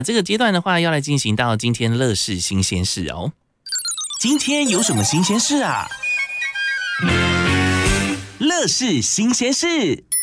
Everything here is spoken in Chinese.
这个阶段的话，要来进行到今天乐事新鲜事哦。今天有什么新鲜事啊？乐事新鲜事。